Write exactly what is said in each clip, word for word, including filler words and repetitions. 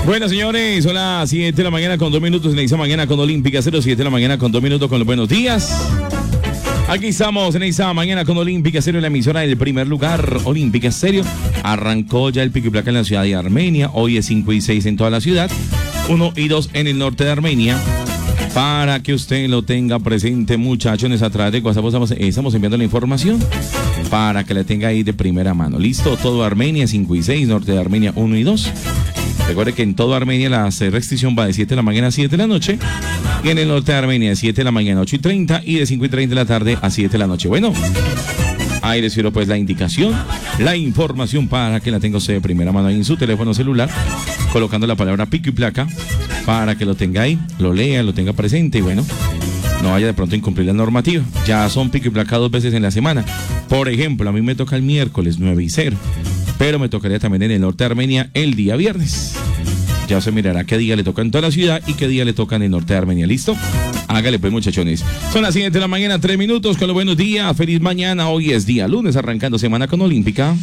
Bueno, señores, son las siete de la mañana con dos minutos en esa mañana con Olímpica, cero siete de la mañana con dos minutos con los buenos días. Aquí estamos en esa mañana con Olímpica Estéreo, la emisora del primer lugar. Olímpica Estéreo arrancó ya el pico y placa en la ciudad de Armenia. Hoy es cinco y seis en toda la ciudad, uno y dos en el norte de Armenia. Para que usted lo tenga presente, muchachones, a través de WhatsApp estamos, estamos enviando la información para que la tenga ahí de primera mano. Listo, todo Armenia cinco y seis, norte de Armenia uno y dos. Recuerde que en toda Armenia la restricción va de siete de la mañana a siete de la noche. Y en el norte de Armenia de siete de la mañana a ocho y treinta y de cinco y treinta de la tarde a siete de la noche. Bueno, ahí les quiero pues la indicación, la información para que la tenga usted de primera mano ahí en su teléfono celular, colocando la palabra pico y placa para que lo tenga ahí, lo lea, lo tenga presente y bueno, no vaya de pronto a incumplir la normativa. Ya son pico y placa dos veces en la semana. Por ejemplo, a mí me toca el miércoles nueve y cero, pero me tocaría también en el norte de Armenia el día viernes. Ya se mirará qué día le toca en toda la ciudad y qué día le toca en el norte de Armenia. ¿Listo? Hágale pues, muchachones. Son las siete de la mañana, tres minutos con los buenos días. Feliz mañana. Hoy es día lunes, arrancando semana con Olímpica.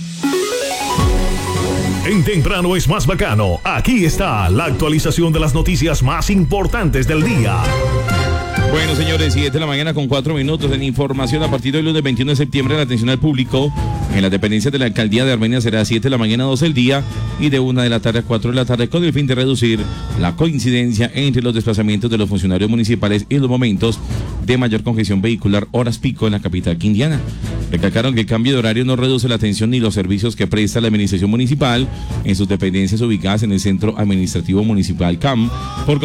En Temprano es más bacano. Aquí está la actualización de las noticias más importantes del día. Bueno, señores, siete de la mañana con cuatro minutos en información. A partir del lunes veintiuno de septiembre, la atención al público en las dependencias de la alcaldía de Armenia será de siete de la mañana a doce del día y de una de la tarde a cuatro de la tarde, con el fin de reducir la coincidencia entre los desplazamientos de los funcionarios municipales y los momentos de mayor congestión vehicular, horas pico en la capital quindiana. Recalcaron que el cambio de horario no reduce la atención ni los servicios que presta la administración municipal en sus dependencias ubicadas en el Centro Administrativo Municipal C A M, por